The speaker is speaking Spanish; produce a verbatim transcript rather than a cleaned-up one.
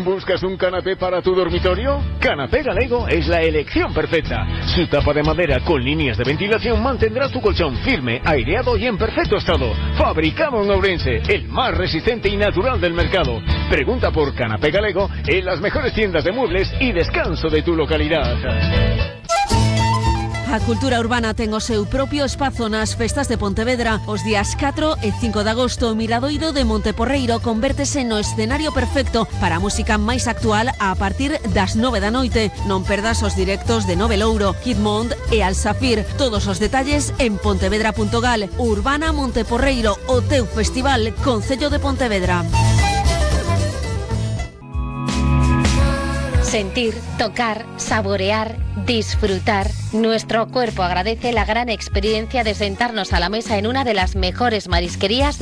¿Buscas un canapé para tu dormitorio? Canapé Galego es la elección perfecta. Su tapa de madera con líneas de ventilación mantendrá tu colchón firme, aireado y en perfecto estado. Fabricado en Ourense, el más resistente y natural del mercado. Pregunta por Canapé Galego en las mejores tiendas de muebles y descanso de tu localidad. A cultura urbana ten o seu propio espazo nas festas de Pontevedra. Os días catro e cinco de agosto, o Miradoiro de Monteporreiro convértese no escenario perfecto para a música máis actual a partir das nove da noite. Non perdas os directos de Nove Louro, Kidmond e Al Safir. Todos os detalles en pontevedra punto gal. Urbana Monteporreiro, o teu festival, Concello de Pontevedra. Sentir, tocar, saborear, disfrutar. Nuestro cuerpo agradece la gran experiencia de sentarnos a la mesa en una de las mejores marisquerías